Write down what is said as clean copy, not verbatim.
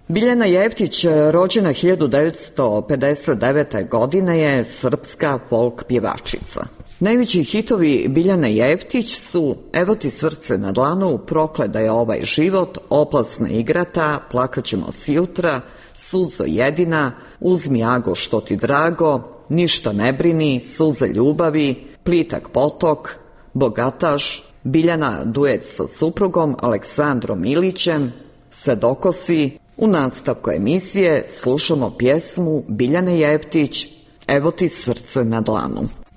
Biljana Jeftić, rođena 1959. godine, je srpska folk pjevačica. Najveći hitovi Biljane Jeftić su Evo ti srce na dlanu, Prokle da je ovaj život, Oplasna igrata, Plakaćemo sjutra, Suzo jedina, Uzmi Ago što ti drago, Ništa ne brini, Suze ljubavi, Plitak potok, Bogataš, Biljana duet sa suprugom Aleksandrom Ilićem, Sedokosi. U nastavku emisije slušamo pjesmu Biljane Jeftić Evo ti srce na dlanu.